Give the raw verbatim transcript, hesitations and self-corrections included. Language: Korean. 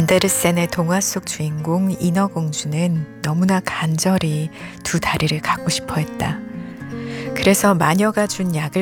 안데르센의 동화 속 주인공 인어공주는 너무나 간절히 두 다리를 갖고 싶어 했다. 그래서 마녀가 준 약을